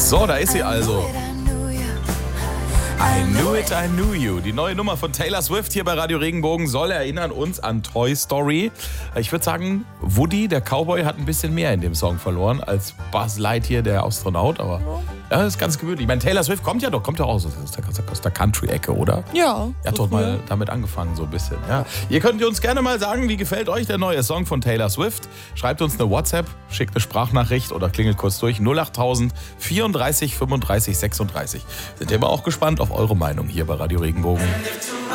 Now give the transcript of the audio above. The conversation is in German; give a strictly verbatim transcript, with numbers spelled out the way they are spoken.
So, da ist sie also. I knew it, I knew you. Die neue Nummer von Taylor Swift hier bei Radio Regenbogen soll erinnern uns an Toy Story. Ich würde sagen, Woody, der Cowboy, hat ein bisschen mehr in dem Song verloren als Buzz Lightyear, der Astronaut. Aber ja, das ist ganz gewöhnlich. Ich meine, Taylor Swift kommt ja doch, kommt ja auch aus der, aus der Country-Ecke, oder? Ja. Er hat doch mal damit angefangen, so ein bisschen. Ja. Ihr könnt uns gerne mal sagen, wie gefällt euch der neue Song von Taylor Swift? Schreibt uns eine WhatsApp, schickt eine Sprachnachricht oder klingelt kurz durch. null acht tausend vierunddreißig fünfunddreißig sechsunddreißig. Sind wir aber auch gespannt auf eure Meinung hier bei Radio Regenbogen.